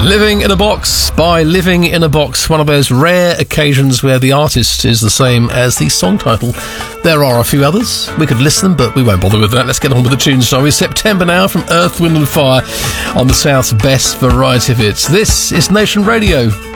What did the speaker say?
Living in a Box by Living in a Box, one of those rare occasions where the artist is the same as the song title. There are a few others. We could list them, but we won't bother with that. Let's get on with the tunes, shall we? September now from Earth, Wind and Fire on the South's best variety of hits. This is Nation Radio.